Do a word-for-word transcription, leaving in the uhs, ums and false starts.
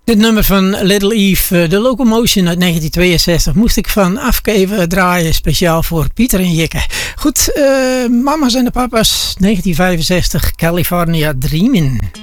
Dit nummer van Little Eve, The Locomotion uit negentien tweeënzestig, moest ik van afgeven draaien, speciaal voor Pieter en Jikke. Goed, uh, mama's en de papa's, negentien vijfenzestig, California Dreamin'.